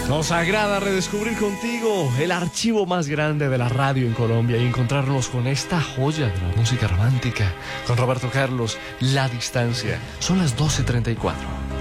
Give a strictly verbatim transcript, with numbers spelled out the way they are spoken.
Nos agrada redescubrir contigo el archivo más grande de la radio en Colombia y encontrarnos con esta joya de la música romántica. Con Roberto Carlos, La Distancia. Son las doce treinta y cuatro.